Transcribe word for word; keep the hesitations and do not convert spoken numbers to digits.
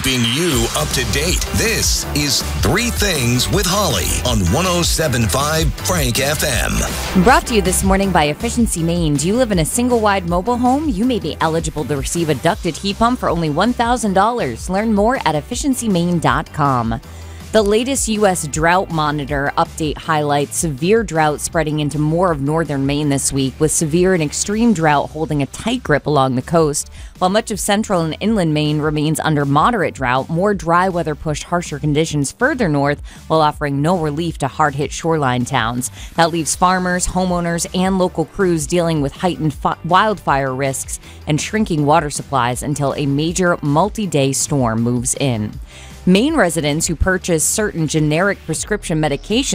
keeping you up to date. This is Three Things with Holly on one oh seven point five Frank F M. Brought to you this morning by Efficiency Maine. Do you live in a single-wide mobile home? You may be eligible to receive a ducted heat pump for only one thousand dollars. Learn more at efficiency maine dot com. The latest U S drought monitor update highlights severe drought spreading into more of northern Maine this week, with severe and extreme drought holding a tight grip along the coast. While much of central and inland Maine remains under moderate drought, more dry weather pushed harsher conditions further north while offering no relief to hard-hit shoreline towns. That leaves farmers, homeowners, and local crews dealing with heightened fi- wildfire risks and shrinking water supplies until a major multi-day storm moves in. Maine residents who purchase certain generic prescription medications